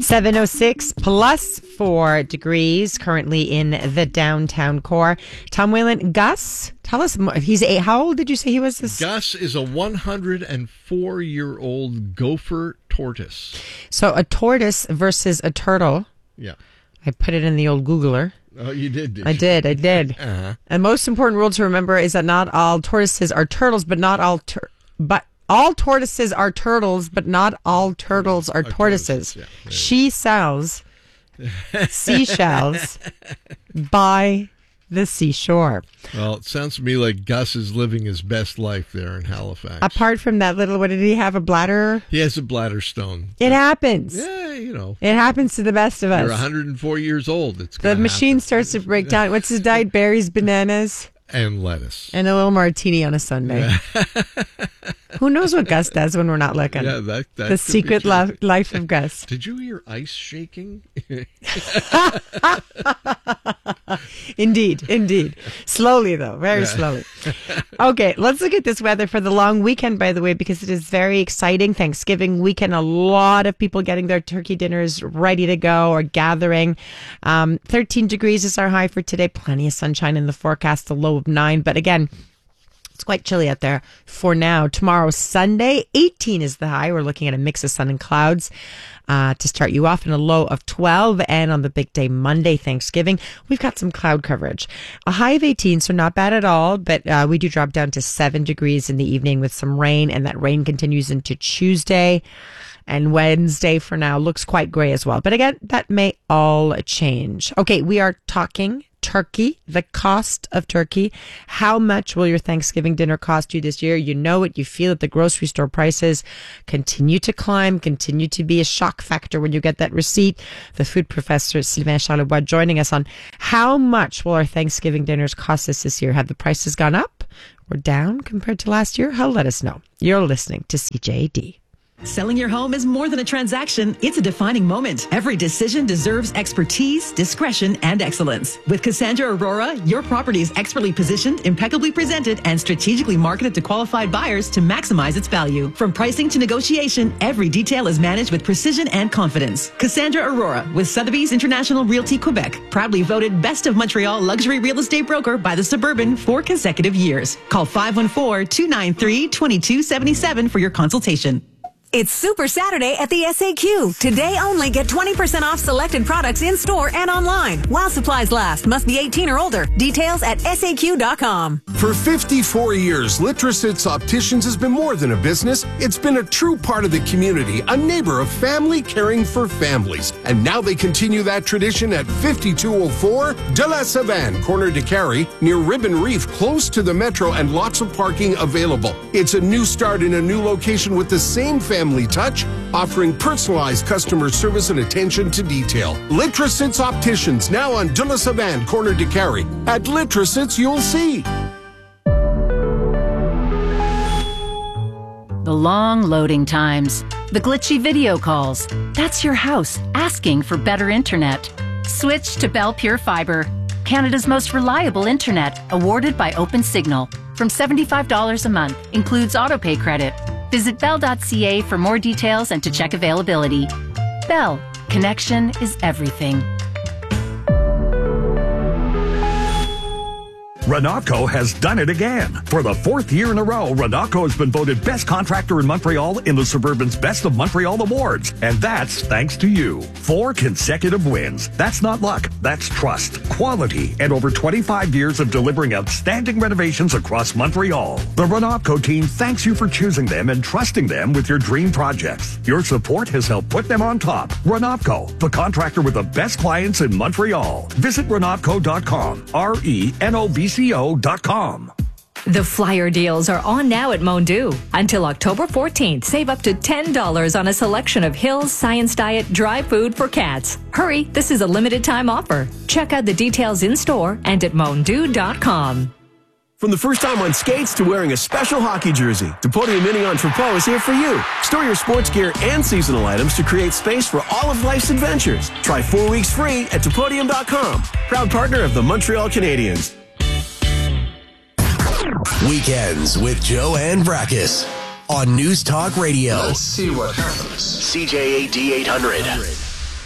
706 plus 4 degrees currently in the downtown core. Tom Whalen, Gus, tell us more. How old did you say he was? Gus is a 104-year-old gopher tortoise. So a tortoise versus a turtle. Yeah. I put it in the old Googler. Oh, you did, I did. Uh-huh. And most important rule to remember is that not all tortoises are turtles, but not all all tortoises are turtles, but not all turtles are tortoises. Yeah, she sells seashells by the seashore. Well, it sounds to me like Gus is living his best life there in Halifax. Apart from that little, what did he have, a bladder? He has a bladder stone. It happens. Yeah, you know. It happens to the best of us. You're 104 years old. The machine starts to break down. What's his diet? Berries, bananas. And lettuce. And a little martini on a Sunday. Yeah. Who knows what Gus does when we're not looking? Yeah, that the secret life of Gus. Did you hear ice shaking? Indeed. Slowly, though. Very slowly. Okay, let's look at this weather for the long weekend, by the way, because it is very exciting. Thanksgiving weekend, a lot of people getting their turkey dinners ready to go or gathering. 13 degrees is our high for today. Plenty of sunshine in the forecast, a low of 9. But again, it's quite chilly out there for now. Tomorrow, Sunday, 18 is the high. We're looking at a mix of sun and clouds to start you off, in a low of 12. And on the big day, Monday, Thanksgiving, we've got some cloud coverage. A high of 18, so not bad at all. But we do drop down to 7 degrees in the evening with some rain. And that rain continues into Tuesday. And Wednesday for now looks quite gray as well. But again, that may all change. Okay, we are talking turkey, the cost of turkey. How much will your Thanksgiving dinner cost you this year? You know it. You feel it. The grocery store prices continue to climb, continue to be a shock factor when you get that receipt. The food professor, Sylvain Charlebois, joining us on how much will our Thanksgiving dinners cost us this year? Have the prices gone up or down compared to last year? He'll let us know. You're listening to CJAD. Selling your home is more than a transaction. It's a defining moment. Every decision deserves expertise, discretion, and excellence. With Cassandra Aurora, your property is expertly positioned, impeccably presented, and strategically marketed to qualified buyers to maximize its value. From pricing to negotiation, every detail is managed with precision and confidence. Cassandra Aurora with Sotheby's International Realty Quebec, proudly voted Best of Montreal Luxury Real Estate Broker by the Suburban 4 consecutive years. Call 514-293-2277 for your consultation. It's Super Saturday at the SAQ. Today only, get 20% off selected products in store and online. While supplies last. Must be 18 or older. Details at SAQ.com. For 54 years, Litrosits Opticians has been more than a business. It's been a true part of the community, a neighbor of family caring for families. And now they continue that tradition at 5204 De La Savane, corner de Carrie, near Ribbon Reef, close to the metro, and lots of parking available. It's a new start in a new location with the same family touch, offering personalized customer service and attention to detail. Litrosits Opticians, now on De La Savane, corner de Carrie. At Litrosits, you'll see. The long loading times, the glitchy video calls. That's your house asking for better internet. Switch to Bell Pure Fiber, Canada's most reliable internet, awarded by OpenSignal. From $75 a month, includes autopay credit. Visit bell.ca for more details and to check availability. Bell, connection is everything. Renatco has done it again. For the 4th year in a row, Renatco has been voted best contractor in Montreal in the Suburban's Best of Montreal Awards. And that's thanks to you. 4 consecutive wins. That's not luck. That's trust, quality, and over 25 years of delivering outstanding renovations across Montreal. The Renatco team thanks you for choosing them and trusting them with your dream projects. Your support has helped put them on top. Renatco, the contractor with the best clients in Montreal. Visit Renatco.com. RENOVCO.com. The flyer deals are on now at Mondu. Until October 14th, save up to $10 on a selection of Hill's Science Diet dry food for cats. Hurry, this is a limited time offer. Check out the details in store and at mondu.com. From the first time on skates to wearing a special hockey jersey, Depodium Mini Entrepôt is here for you. Store your sports gear and seasonal items to create space for all of life's adventures. Try 4 weeks free at Depodium.com. Proud partner of the Montreal Canadiens. Weekends with Joanne Brakis on News Talk Radio. Let's see what happens. CJAD 800.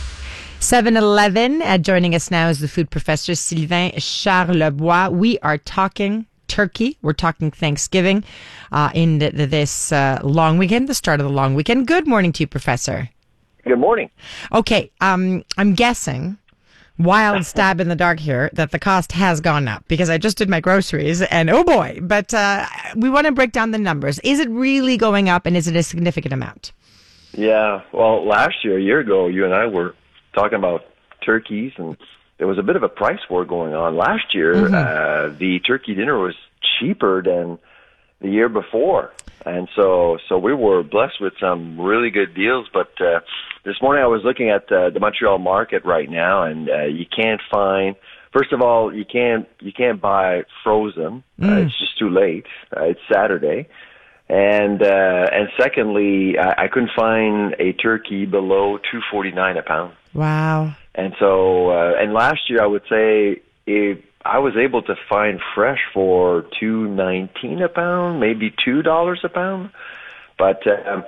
7-Eleven. Joining us now is the food professor, Sylvain Charlebois. We are talking turkey. We're talking Thanksgiving in this long weekend, the start of the long weekend. Good morning to you, Professor. Good morning. Okay, I'm guessing, wild stab in the dark here, that the cost has gone up because I just did my groceries and oh boy, but we want to break down the numbers. Is it really going up and is it a significant amount? Yeah, well, last year, a year ago, you and I were talking about turkeys and there was a bit of a price war going on. Last year, the turkey dinner was cheaper than the year before. And so we were blessed with some really good deals. But this morning I was looking at the Montreal market right now, and you can't find. First of all, you can't buy frozen. It's just too late. It's Saturday, and secondly, I couldn't find a turkey below $2.49 a pound. Wow. And so, and last year I would say I was able to find fresh for $2.19 a pound, maybe $2 a pound. But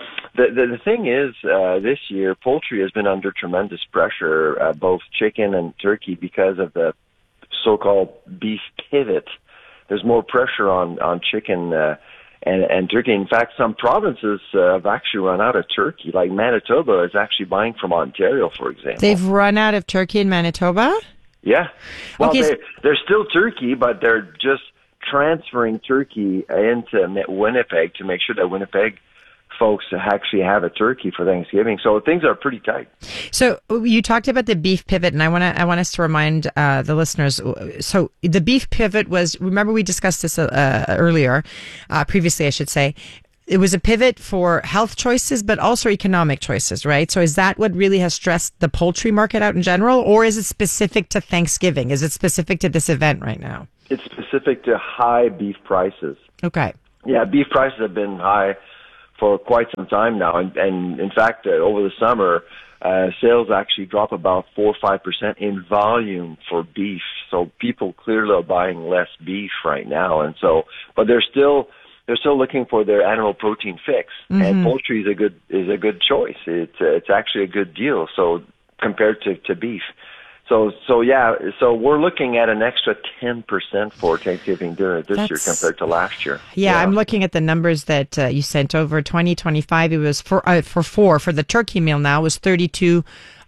the thing is, this year poultry has been under tremendous pressure, both chicken and turkey, because of the so-called beef pivot. There's more pressure on chicken and turkey. In fact, some provinces have actually run out of turkey. Like Manitoba is actually buying from Ontario, for example. They've run out of turkey in Manitoba? Yeah. Well, Okay. they're still turkey, but they're just transferring turkey into Winnipeg to make sure that Winnipeg folks actually have a turkey for Thanksgiving. So things are pretty tight. So you talked about the beef pivot, and I want us to remind the listeners. So the beef pivot was, remember we discussed this earlier, previously I should say. It was a pivot for health choices, but also economic choices, right? So is that what really has stressed the poultry market out in general, or is it specific to Thanksgiving? Is it specific to this event right now? It's specific to high beef prices. Okay. Yeah, beef prices have been high for quite some time now. And in fact, over the summer, sales actually drop about 4 or 5% in volume for beef. So people clearly are buying less beef right now. And so, but they're still looking for their animal protein fix, and poultry is a good choice. It's actually a good deal. So compared to beef, so we're looking at an extra 10% for Thanksgiving dinner this year compared to last year. Yeah, I'm looking at the numbers that you sent over. 2025, it was for the turkey meal now was $32.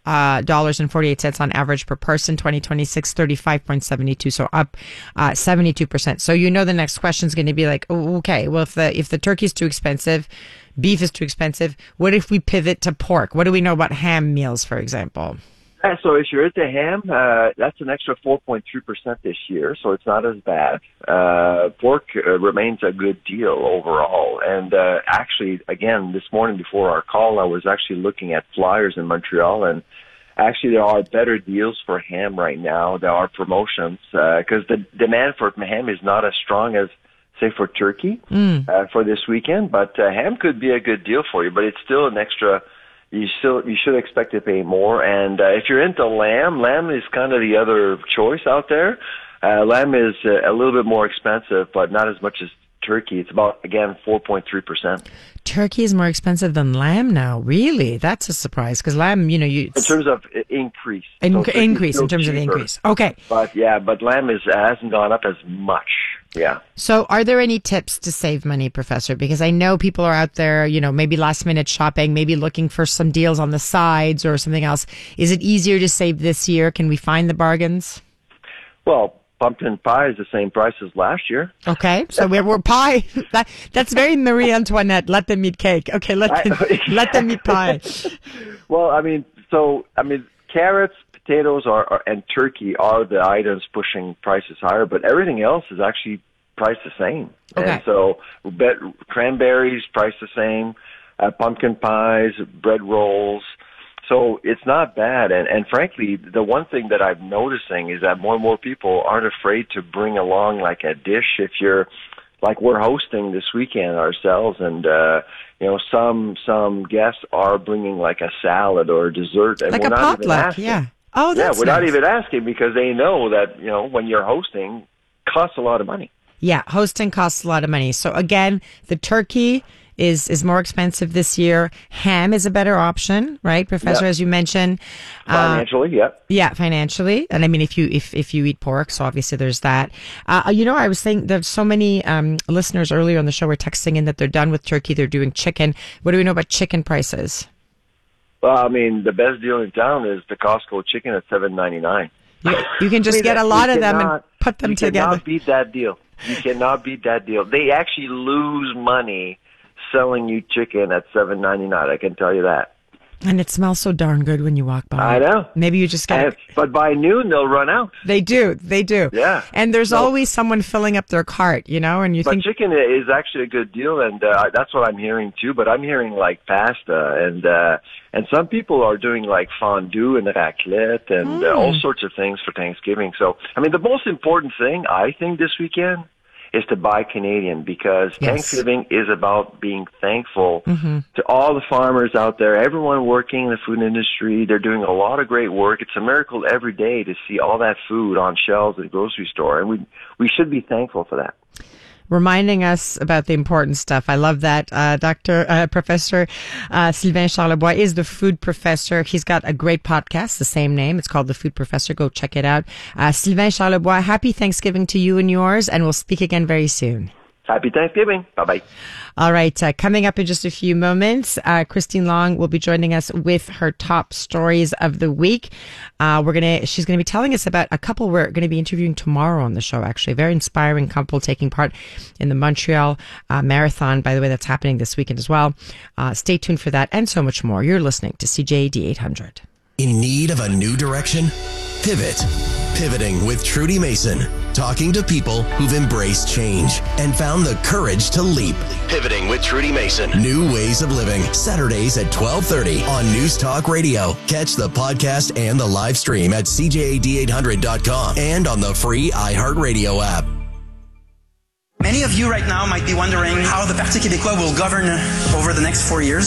$48 on average per person. 2026, 35.72, so up 72%. So the next question is going to be like, oh, okay, well if the turkey's too expensive, beef is too expensive, what if we pivot to pork? What do we know about ham meals, for example? So if you're into ham, that's an extra 4.3% this year, so it's not as bad. Pork remains a good deal overall. And actually, again, this morning before our call, I was actually looking at flyers in Montreal, and actually there are better deals for ham right now. There are promotions because the demand for ham is not as strong as, say, for turkey for this weekend. But ham could be a good deal for you, but it's still an extra. You should expect to pay more. And if you're into lamb is kind of the other choice out there. Lamb is a little bit more expensive, but not as much as turkey. It's about, again, 4.3%. Turkey is more expensive than lamb now. Really? That's a surprise, because lamb, in terms of increase. Increase in terms of the increase. Okay. But lamb hasn't gone up as much. Yeah. So are there any tips to save money, Professor? Because I know people are out there, maybe last minute shopping, maybe looking for some deals on the sides or something else. Is it easier to save this year? Can we find the bargains? Well, pumpkin pie is the same price as last year. Okay, so we're pie. That's very Marie Antoinette. Let them eat cake. Okay, let them eat pie. Well, carrots, potatoes, and turkey are the items pushing prices higher, but everything else is actually priced the same. Okay. And so, cranberries priced the same, pumpkin pies, bread rolls. So it's not bad. And frankly, the one thing that I'm noticing is that more and more people aren't afraid to bring along like a dish. If you're like, we're hosting this weekend ourselves, and some guests are bringing like a salad or a dessert, and like we're a not even potluck, asking. yeah. Oh, that's we're nice. not even asking because they know that when you're hosting, costs a lot of money. Yeah, hosting costs a lot of money. So again, the turkey is more expensive this year. Ham is a better option, right, Professor, as you mentioned. Financially, Yeah, financially. And I mean, if you eat pork, so obviously there's that. I was saying there's so many listeners earlier on the show were texting in that they're done with turkey. They're doing chicken. What do we know about chicken prices? Well, I mean, the best deal in town is the Costco chicken at $7.99. You can just get a lot of them and put them together. You cannot beat that deal. You cannot beat that deal. They actually lose money selling you chicken at $7.99. I can tell you that. And it smells so darn good when you walk by. I know. Maybe you just get but by noon, they'll run out. They do. Yeah. And there's always someone filling up their cart, and you think... But chicken is actually a good deal, and that's what I'm hearing, too. But I'm hearing, like, pasta, and some people are doing, like, fondue and raclette and all sorts of things for Thanksgiving. So, I mean, the most important thing, I think, this weekend is to buy Canadian, because Thanksgiving is about being thankful to all the farmers out there, everyone working in the food industry. They're doing a lot of great work. It's a miracle every day to see all that food on shelves at the grocery store, and we should be thankful for that. Reminding us about the important stuff. I love that. Professor Sylvain Charlebois is the food professor. He's got a great podcast, the same name. It's called The Food Professor. Go check it out. Sylvain Charlebois, happy Thanksgiving to you and yours, and we'll speak again very soon. Happy Thanksgiving. Bye-bye. All right. Coming up in just a few moments, Christine Long will be joining us with her top stories of the week. She's going to be telling us about a couple we're going to be interviewing tomorrow on the show, actually. A very inspiring couple taking part in the Montreal Marathon, by the way, that's happening this weekend as well. Stay tuned for that and so much more. You're listening to CJAD 800. In need of a new direction? Pivot. Pivoting with Trudy Mason. Talking to people who've embraced change and found the courage to leap. Pivoting with Trudy Mason. New ways of living. Saturdays at 12:30 on News Talk Radio. Catch the podcast and the live stream at CJAD800.com and on the free iHeartRadio app. Many of you right now might be wondering how the Parti Québécois will govern over the next 4 years.